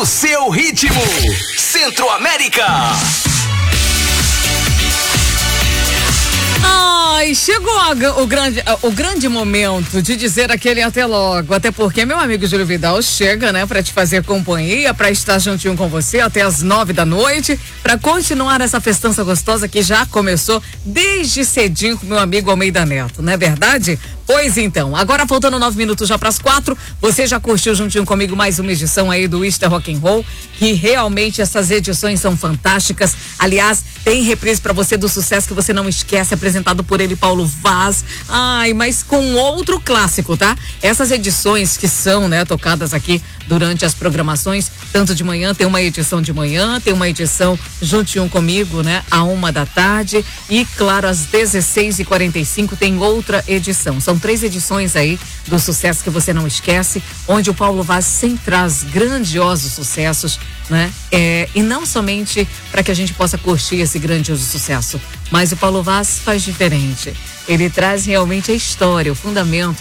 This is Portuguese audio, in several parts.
no seu ritmo. Centro-América. Ai, chegou o grande momento de dizer aquele até logo. Até porque meu amigo Júlio Vidal chega, né, pra te fazer companhia, pra estar juntinho com você até as 9 da noite, pra continuar essa festança gostosa que já começou desde cedinho com meu amigo Almeida Neto, não é verdade? Pois então, agora faltando 9 minutos já pras 4, você já curtiu juntinho comigo mais uma edição aí do Easter Rock and Roll, que realmente essas edições são fantásticas. Aliás, tem reprise pra você do sucesso que você não esquece, apresentado por ele, Paulo Vaz. Ai, mas com outro clássico, tá? Essas edições que são, né, tocadas aqui durante as programações, tanto de manhã, tem uma edição de manhã, tem uma edição juntinho comigo, né, à 1 da tarde e, claro, às 16h45 tem outra edição. São 3 edições aí do sucesso que você não esquece, onde o Paulo Vaz sempre traz grandiosos sucessos, né? E não somente para que a gente possa curtir esse grandioso sucesso, mas o Paulo Vaz faz diferente. Ele traz realmente a história, o fundamento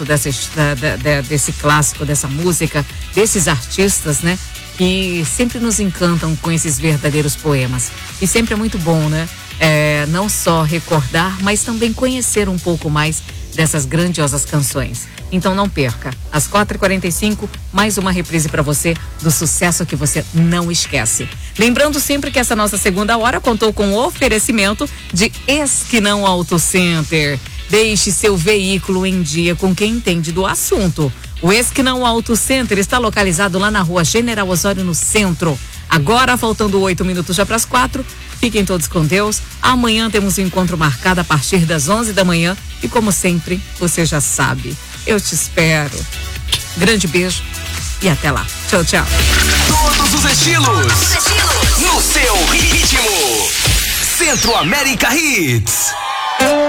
desse clássico, dessa música, desses artistas, né? Que sempre nos encantam com esses verdadeiros poemas. E sempre é muito bom, né? Não só recordar, mas também conhecer um pouco mais dessas grandiosas canções. Então não perca, às 4h45, mais uma reprise para você do sucesso que você não esquece. Lembrando sempre que essa nossa segunda hora contou com o oferecimento de Esquinão Auto Center. Deixe seu veículo em dia com quem entende do assunto. O Esquinão Auto Center está localizado lá na rua General Osório, no centro. Agora, faltando 8 minutos já para as 4, fiquem todos com Deus. Amanhã temos um encontro marcado a partir das 11 da manhã. E como sempre, você já sabe, eu te espero. Grande beijo e até lá. Tchau, tchau. Todos os estilos. No seu ritmo. Centro-América Hits.